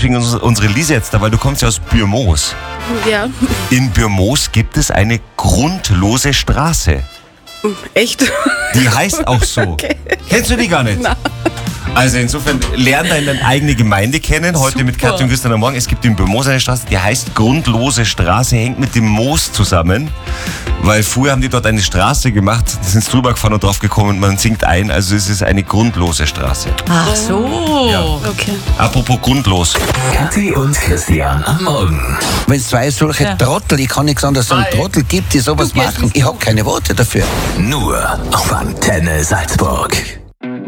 deswegen unsere Lise jetzt da, weil du kommst ja aus Bürmoos. Ja. In Bürmoos gibt es eine grundlose Straße. Echt? Die heißt auch so. Okay. Kennst du die gar nicht? Nein. Also insofern, lern deine eigene Gemeinde kennen. Heute mit Super. Katja und Christian am Morgen. Es gibt in Bürmoos eine Straße, die heißt Grundlose Straße, hängt mit dem Moos zusammen. Weil früher haben die dort eine Straße gemacht, sind drüber gefahren und drauf gekommen und man singt ein. Also es ist eine grundlose Straße. Ach so. Ja. Okay. Apropos grundlos. Kathi und Christian am Morgen. Wenn es zwei solche Trottel, ich kann nichts anderes sagen, Trottel gibt, die sowas machen, ich habe keine Worte dafür. Nur auf Antenne Salzburg.